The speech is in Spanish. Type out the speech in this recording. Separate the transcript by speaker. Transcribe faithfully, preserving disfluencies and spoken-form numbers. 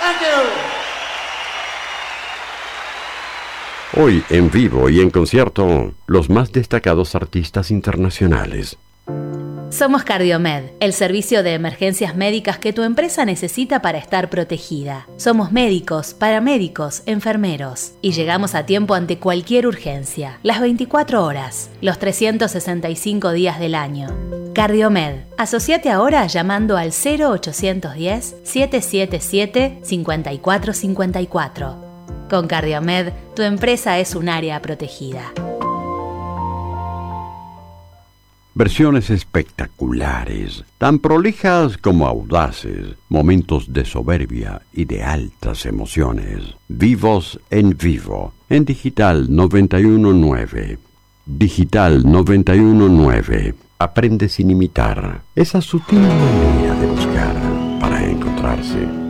Speaker 1: Thank you.
Speaker 2: Hoy en vivo y en concierto, los más destacados artistas internacionales.
Speaker 3: Somos Cardiomed, el servicio de emergencias médicas que tu empresa necesita para estar protegida. Somos médicos, paramédicos, enfermeros y llegamos a tiempo ante cualquier urgencia, las veinticuatro horas, los trescientos sesenta y cinco días del año. Cardiomed, asociate ahora llamando al cero ochocientos diez, setecientos setenta y siete, cincuenta y cuatro cincuenta y cuatro. Con Cardiomed, tu empresa es un área protegida.
Speaker 2: Versiones espectaculares, tan prolijas como audaces, momentos de soberbia y de altas emociones. Vivos en vivo, en Digital noventa y uno punto nueve. Digital noventa y uno punto nueve. Aprende sin imitar, esa sutil manera de buscar para encontrarse.